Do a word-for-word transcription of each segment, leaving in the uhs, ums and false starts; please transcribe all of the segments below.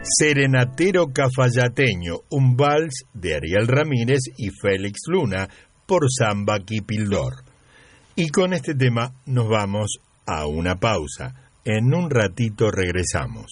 Serenatero Cafayateño, un vals de Ariel Ramírez y Félix Luna por Samba Kipildor. Y con este tema nos vamos a una pausa. En un ratito regresamos.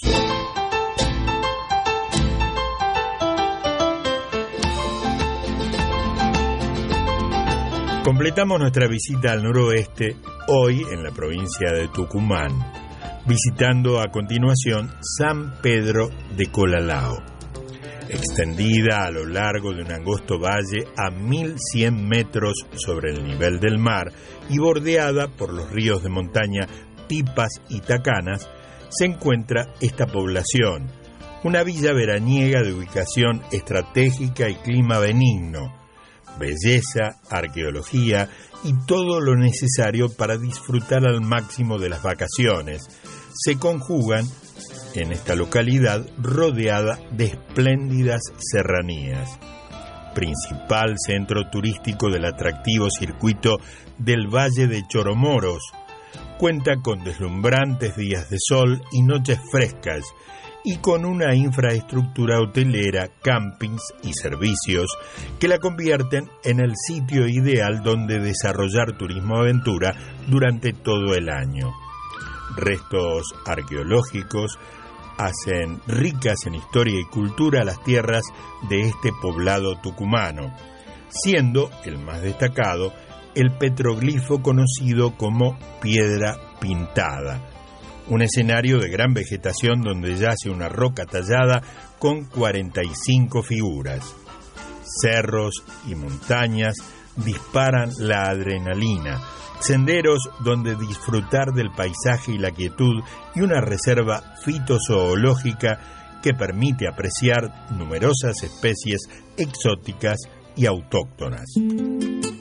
Completamos nuestra visita al noroeste hoy en la provincia de Tucumán, visitando a continuación San Pedro de Colalao, extendida a lo largo de un angosto valle a mil cien metros sobre el nivel del mar y bordeada por los ríos de montaña Tipas y Tacanas, se encuentra esta población, una villa veraniega de ubicación estratégica y clima benigno, belleza, arqueología y todo lo necesario para disfrutar al máximo de las vacaciones, se conjugan en esta localidad rodeada de espléndidas serranías. Principal centro turístico del atractivo circuito del Valle de Choromoros, cuenta con deslumbrantes días de sol y noches frescas, y con una infraestructura hotelera, campings y servicios que la convierten en el sitio ideal donde desarrollar turismo aventura durante todo el año. Restos arqueológicos hacen ricas en historia y cultura las tierras de este poblado tucumano, siendo el más destacado el petroglifo conocido como Piedra Pintada, un escenario de gran vegetación donde yace una roca tallada con cuarenta y cinco figuras. Cerros y montañas disparan la adrenalina, senderos donde disfrutar del paisaje y la quietud y una reserva fitozoológica que permite apreciar numerosas especies exóticas y autóctonas.